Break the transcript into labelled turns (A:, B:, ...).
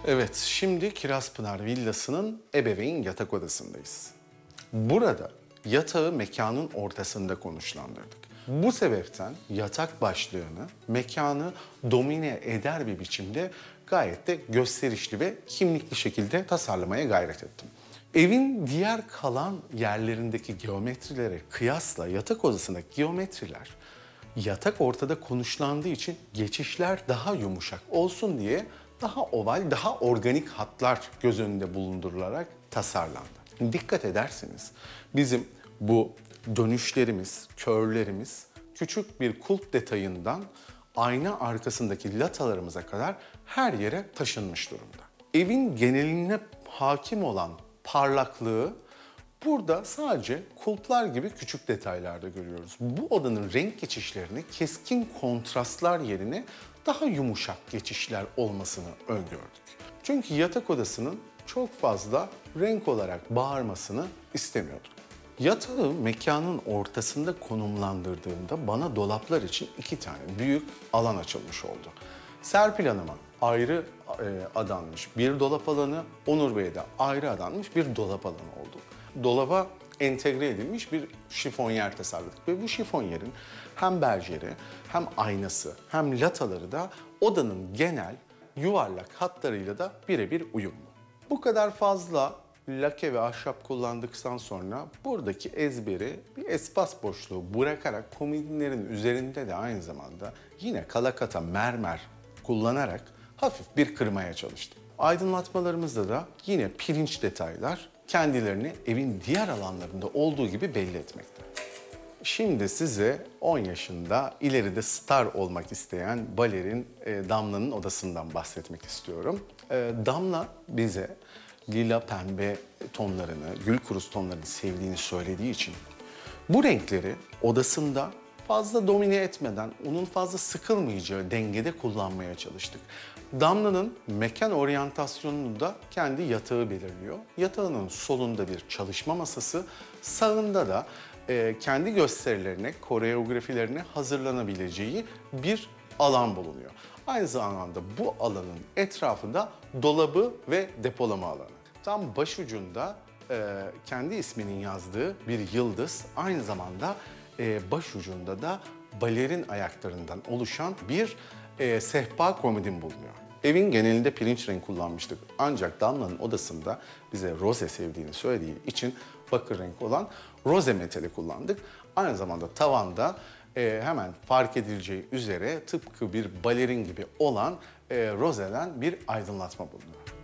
A: Evet, şimdi Kirazpınar Villası'nın ebeveyn yatak odasındayız. Burada yatağı mekanın ortasında konuşlandırdık. Bu sebepten yatak başlığını mekanı domine eder bir biçimde gayet de gösterişli ve kimlikli şekilde tasarlamaya gayret ettim. Evin diğer kalan yerlerindeki geometrilere kıyasla yatak odasındaki geometriler yatak ortada konuşlandığı için geçişler daha yumuşak olsun diye daha oval, daha organik hatlar göz önünde bulundurularak tasarlandı. Dikkat ederseniz bizim bu dönüşlerimiz, körlerimiz küçük bir kulp detayından ayna arkasındaki latalarımıza kadar her yere taşınmış durumda. Evin geneline hakim olan parlaklığı burada sadece kulplar gibi küçük detaylarda görüyoruz. Bu odanın renk geçişlerini keskin kontrastlar yerine daha yumuşak geçişler olmasını öngördük. Çünkü yatak odasının çok fazla renk olarak bağırmasını istemiyorduk. Yatağı mekanın ortasında konumlandırdığımda bana dolaplar için 2 tane büyük alan açılmış oldu. Serpil Hanım'a ayrı adanmış bir dolap alanı, Onur Bey'e de ayrı adanmış bir dolap alanı oldu. Dolaba entegre edilmiş bir şifonyer tasarladık ve bu şifonyerin hem berjeri, hem aynası, hem lataları da odanın genel yuvarlak hatlarıyla da birebir uyumlu. Bu kadar fazla lake ve ahşap kullandıktan sonra buradaki ezberi bir espas boşluğu bırakarak komodinlerin üzerinde de aynı zamanda yine kalakata mermer kullanarak hafif bir kırmaya çalıştım. Aydınlatmalarımızda da yine pirinç detaylar kendilerini evin diğer alanlarında olduğu gibi belli etmekte. Şimdi size 10 yaşında ileride star olmak isteyen balerin Damla'nın odasından bahsetmek istiyorum. Damla bize lila pembe tonlarını, gül kurusu tonlarını sevdiğini söylediği için bu renkleri odasında fazla domine etmeden, onun fazla sıkılmayacağı dengede kullanmaya çalıştık. Damla'nın mekan oryantasyonunu da kendi yatağı belirliyor. Yatağının solunda bir çalışma masası, sağında da kendi gösterilerine, koreografilerine hazırlanabileceği bir alan bulunuyor. Aynı zamanda bu alanın etrafında dolabı ve depolama alanı. Tam başucunda kendi isminin yazdığı bir yıldız, aynı zamanda başucunda da balerin ayaklarından oluşan bir sehpa komodin bulunuyor. Evin genelinde pirinç renk kullanmıştık. Ancak Damla'nın odasında bize roze sevdiğini söylediği için bakır renk olan roze metali kullandık. Aynı zamanda tavanda hemen fark edileceği üzere tıpkı bir balerin gibi olan rozeden bir aydınlatma bulunuyor.